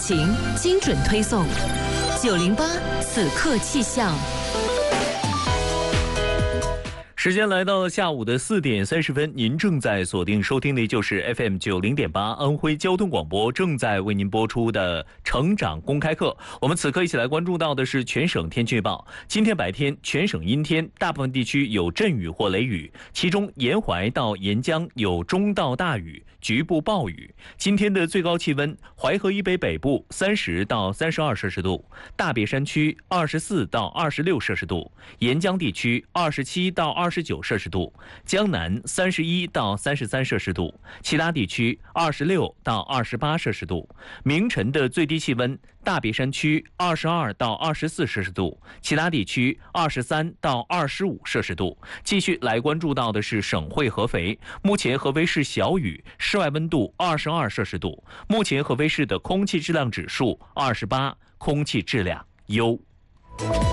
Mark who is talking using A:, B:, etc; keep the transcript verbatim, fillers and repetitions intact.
A: 情精准推送。九零八此刻气象。
B: 时间来到下午的四点三十分，您正在锁定收听的就是 F M 九零点八安徽交通广播正在为您播出的成长公开课。我们此刻一起来关注到的是全省天气预报。今天白天全省阴天，大部分地区有阵雨或雷雨，其中沿淮到沿江有中到大雨，局部暴雨。今天的最高气温，淮河以北北部三十到三十二摄氏度，大别山区二十四到二十六摄氏度，沿江地区二十七到二十九摄氏度，江南三十一到三十三摄氏度，其他地区二十六到二十八摄氏度。明晨的最低气温，大别山区二十二到二十四摄氏度，其他地区二十三到二十五摄氏度。继续来关注到的是省会合肥，目前合肥市小雨，室外温度二十二摄氏度。目前合肥市的空气质量指数二十八，空气质量优。